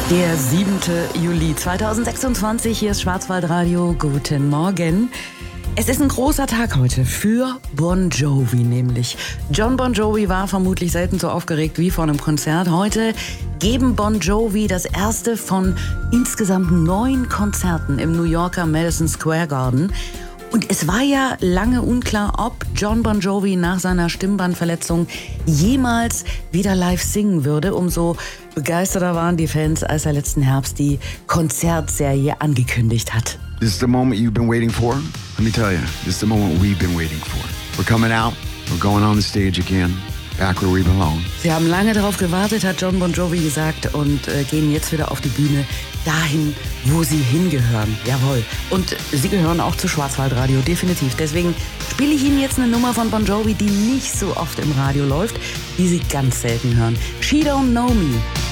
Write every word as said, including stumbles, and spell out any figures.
Der siebte Juli zweitausendsechsundzwanzig, hier ist Schwarzwaldradio, guten Morgen. Es ist ein großer Tag heute für Bon Jovi nämlich. John Bon Jovi war vermutlich selten so aufgeregt wie vor einem Konzert. Heute geben Bon Jovi das erste von insgesamt neun Konzerten im New Yorker Madison Square Garden. Und es war ja lange unklar, ob John Bon Jovi nach seiner Stimmbandverletzung jemals wieder live singen würde. Umso begeisterter waren die Fans, als er letzten Herbst die Konzertserie angekündigt hat. This is the moment you've been waiting for. Let me tell you, this is the moment we've been waiting for. We're coming out, we're going on the stage again, back where we belong. Sie haben lange darauf gewartet, hat John Bon Jovi gesagt, und äh, gehen jetzt wieder auf die Bühne, dahin, wo sie hingehören. Jawohl. Und sie gehören auch zu Schwarzwaldradio, definitiv. Deswegen spiele ich Ihnen jetzt eine Nummer von Bon Jovi, die nicht so oft im Radio läuft, die Sie ganz selten hören. She Don't Know Me.